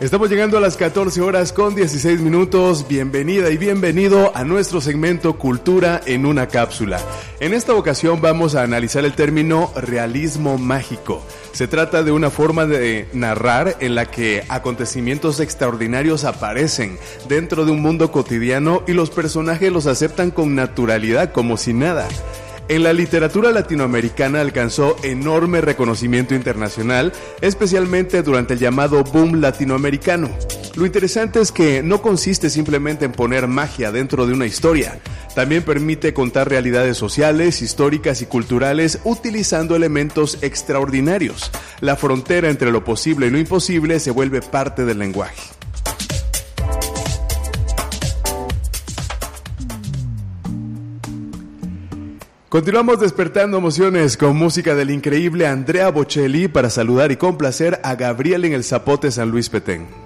Estamos llegando a las 14 horas con 16 minutos. Bienvenida y bienvenido a nuestro segmento Cultura en una cápsula. En esta ocasión vamos a analizar el término realismo mágico. Se trata de una forma de narrar en la que acontecimientos extraordinarios aparecen dentro de un mundo cotidiano y los personajes los aceptan con naturalidad, como si nada. En la literatura latinoamericana alcanzó enorme reconocimiento internacional, especialmente durante el llamado boom latinoamericano. Lo interesante es que no consiste simplemente en poner magia dentro de una historia. También permite contar realidades sociales, históricas y culturales utilizando elementos extraordinarios. La frontera entre lo posible y lo imposible se vuelve parte del lenguaje. Continuamos despertando emociones con música del increíble Andrea Bocelli para saludar y complacer a Gabriel en el Zapote San Luis Petén.